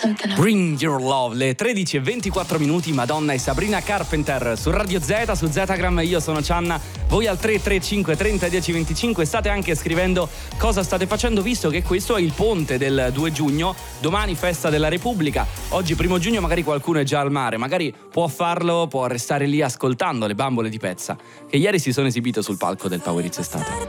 Bring Your Love, le 13:24, Madonna e Sabrina Carpenter su Radio Z, su Zetagram. Io sono Cianna, voi al 335 30 10 25 state anche scrivendo cosa state facendo, visto che questo è il ponte del 2 giugno, domani festa della Repubblica, oggi 1 giugno magari qualcuno è già al mare, magari può farlo, può restare lì ascoltando le bambole di Pezza che ieri si sono esibite sul palco del Power Hits Estate.